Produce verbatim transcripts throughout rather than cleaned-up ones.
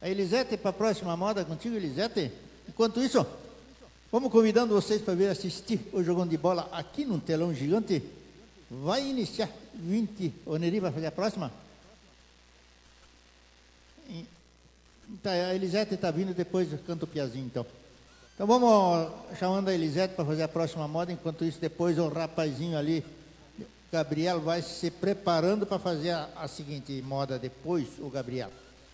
A Elisete, para a próxima moda contigo, Elisete. Enquanto isso, vamos convidando vocês para vir assistir o jogão de bola aqui num telão gigante. Vai iniciar vinte. O Neri vai fazer a próxima? Tá, a Elisete está vindo, depois canta o piazinho, então. Então vamos chamando a Elisete para fazer a próxima moda. Enquanto isso, depois o rapazinho ali, Gabriel, vai se preparando para fazer a, a seguinte moda depois, o Gabriel.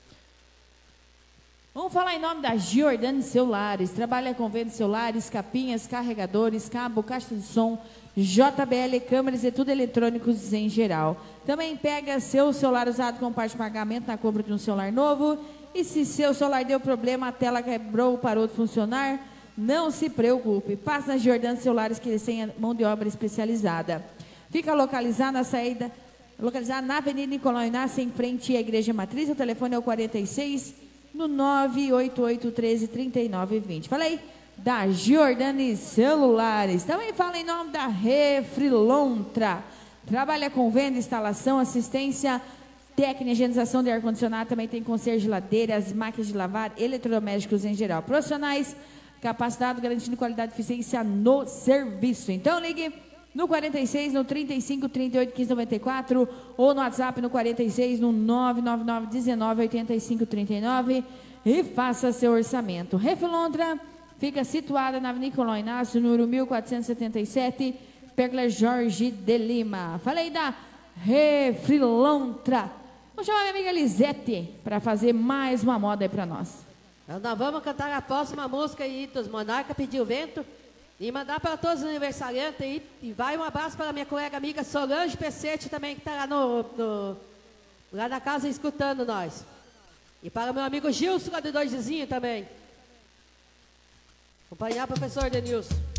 Vamos falar em nome da Giordani Celulares. Trabalha com venda de celulares, capinhas, carregadores, cabo, caixa de som, J B L, câmeras e tudo eletrônicos em geral. Também pega seu celular usado com parte de pagamento na compra de um celular novo. E se seu celular deu problema, a tela quebrou ou parou de funcionar, não se preocupe. Passa na Giordani Celulares, que eles têm a mão de obra especializada. Fica localizado na saída, localizado na Avenida Nicolau Inácio, em frente à Igreja Matriz. O telefone é o quarenta e seis, no nove oito oito, treze, trinta e nove, vinte. Falei da Giordani Celulares. Também fala em nome da Refrilontra. Trabalha com venda, instalação, assistência técnica, higienização de ar-condicionado. Também tem conserje, geladeiras, máquinas de lavar, eletrodomésticos em geral. Profissionais capacitados, garantindo qualidade e eficiência no serviço. Então ligue no quarenta e seis, no trinta e cinco, trinta e oito, quinze, noventa e quatro ou no WhatsApp no quarenta e seis, no nove nove nove, dezenove, oitenta e cinco, trinta e nove e faça seu orçamento. Refilontra fica situada na Avenida Nicolau Inácio, número mil quatrocentos e setenta e sete, Perla Jorge de Lima. Falei da Refilontra. Vou chamar minha amiga Lisete para fazer mais uma moda aí para nós. Então, nós vamos cantar a próxima música aí dos Monarca Pediu Vento. E mandar para todos os aniversariantes aí. E vai um abraço para a minha colega amiga Solange Pecete também, que está lá, no, no, lá na casa escutando nós. E para o meu amigo Gilson, lá de Dois Vizinhos também. Acompanhar o professor Denilson.